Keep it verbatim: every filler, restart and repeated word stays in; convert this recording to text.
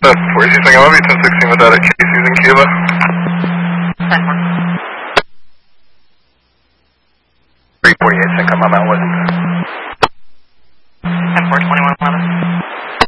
Dustin forty-two, saying I love you, ten sixteen with that at Casey's in Cuba. three forty-eight, saying I'm on Mount Washington.